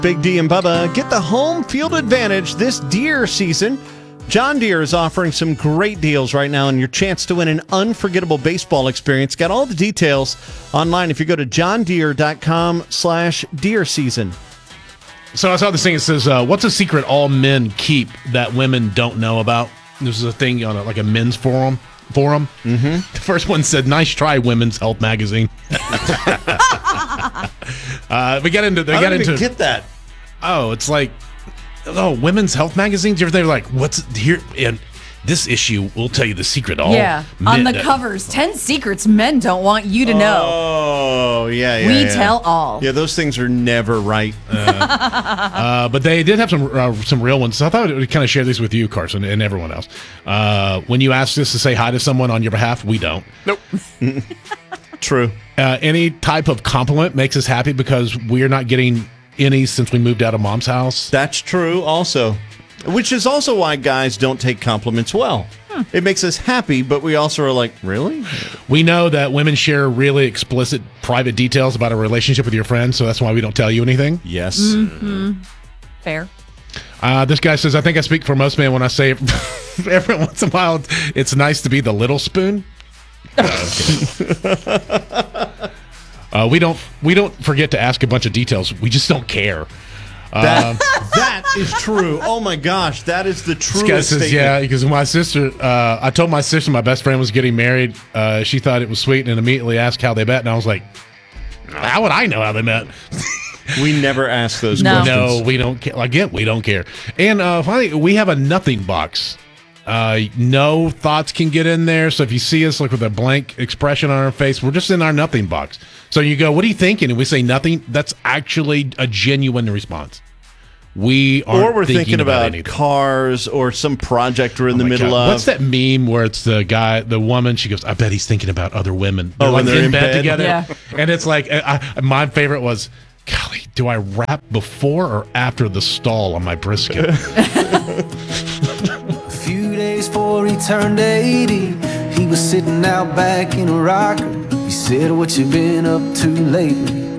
Big D and Bubba, get the home field advantage this deer season. John Deere is offering some great deals right now and your chance to win an unforgettable baseball experience. Got all the details online if you go to johndeere.com/deer season. So I saw this thing that says, what's a secret all men keep that women don't know about? This is a thing on a men's forum. Mm-hmm. The first one said, nice try, Women's Health Magazine. We got into. I don't even get that. Oh, it's like, Women's Health Magazines. They're like, what's here? And this issue will tell you the secret. All on the covers, 10 secrets men don't want you to know. Oh, yeah. We tell all. Yeah, those things are never right. But they did have some real ones. So I thought I would kind of share these with you, Carson, and everyone else. When you ask us to say hi to someone on your behalf, we don't. Nope. True. Any type of compliment makes us happy because we're not getting any since we moved out of mom's house. That's true also. Which is also why guys don't take compliments well. It makes us happy, but we also are like, really? We know that women share really explicit private details about a relationship with your friends, so that's why we don't tell you anything. Yes. Mm-hmm. Fair. This guy says, I think I speak for most men when I say every once in a while it's nice to be the little spoon. We don't forget to ask a bunch of details. We just don't care. That is true. Oh my gosh, that is the truest This guy says, statement. yeah, because my sister, I told my sister my best friend was getting married. She thought it was sweet and immediately asked how they met, and I was like, how would I know how they met? We never ask those questions. No, we don't care. Again, we don't care. And finally, we have a nothing box. No thoughts can get in there. So if you see us with a blank expression on our face, we're just in our nothing box. So you go, what are you thinking? And we say nothing. That's actually a genuine response. We aren't or we're thinking about anything. Cars or some project we're in the middle of. What's that meme where it's the woman? She goes, I bet he's thinking about other women. They're when they're in bed together. Yeah. And it's like, my favorite was, golly, do I wrap before or after the stall on my brisket? A few days before he turned 80, he was sitting out back in a rocker. He said, what you been up to lately?